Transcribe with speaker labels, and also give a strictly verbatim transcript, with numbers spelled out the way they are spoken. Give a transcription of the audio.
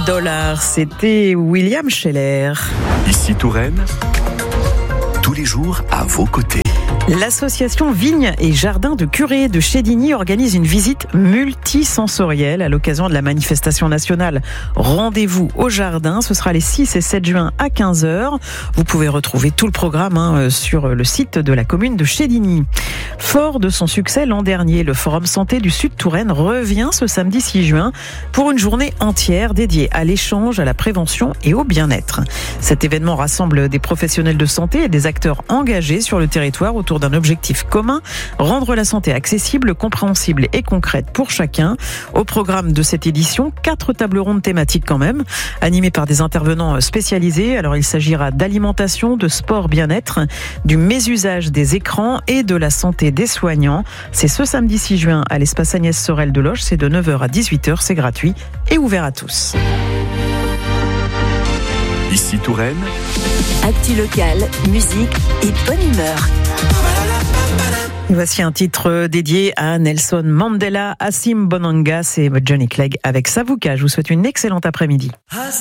Speaker 1: dollars, c'était William Scheller.
Speaker 2: Ici Touraine, tous les jours à vos côtés.
Speaker 1: L'association Vignes et Jardins de Curé de Chédigny organise une visite multisensorielle à l'occasion de la manifestation nationale Rendez-vous au jardin. Ce sera les six et sept juin à quinze heures. Vous pouvez retrouver tout le programme hein, sur le site de la commune de Chédigny. Fort de son succès l'an dernier, le Forum Santé du Sud Touraine revient ce samedi six juin pour une journée entière dédiée à l'échange, à la prévention et au bien-être. Cet événement rassemble des professionnels de santé et des acteurs engagés sur le territoire autour d'un objectif commun, rendre la santé accessible, compréhensible et concrète pour chacun. Au programme de cette édition, quatre tables rondes thématiques quand même, animées par des intervenants spécialisés. Alors il s'agira d'alimentation, de sport bien-être, du mésusage des écrans et de la santé des soignants. C'est ce samedi six juin à l'espace Agnès Sorel de Loches, c'est de neuf heures à dix-huit heures, c'est gratuit et ouvert à tous.
Speaker 2: Ici Touraine,
Speaker 3: actu locale, musique et bonne humeur.
Speaker 1: Voici un titre dédié à Nelson Mandela, Assim Bonanga, c'est Johnny Clegg avec Savuka. Je vous souhaite une excellente après-midi.